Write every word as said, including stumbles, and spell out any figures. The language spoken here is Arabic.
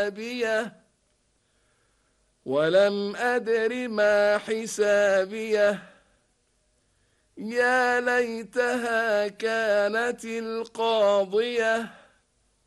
حسابيه ولم أدر ما حسابيه يا ليتها كانت القاضية